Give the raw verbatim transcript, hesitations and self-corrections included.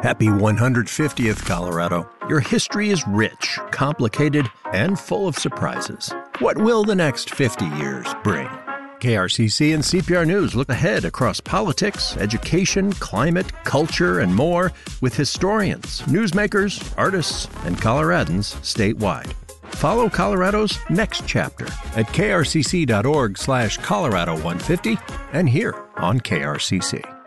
Happy one hundred fiftieth, Colorado. Your history is rich, complicated, and full of surprises. What will the next fifty years bring? K R C C and C P R News look ahead across politics, education, climate, culture, and more with historians, newsmakers, artists, and Coloradans statewide. Follow Colorado's next chapter at krcc.org slash Colorado 150 and here on K R C C.